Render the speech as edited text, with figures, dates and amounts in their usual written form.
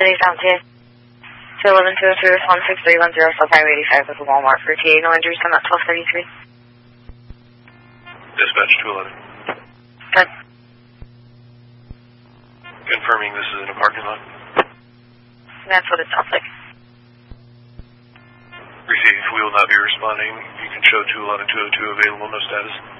City, Sound TA. 211-202, respond 6310, South Highway 85 with a Walmart for TA. No injuries on that 1233. Dispatch 211. Good. Confirming this is in a parking lot. That's what it sounds like. Receive, we will not be responding. You can show 211-202 available, no status.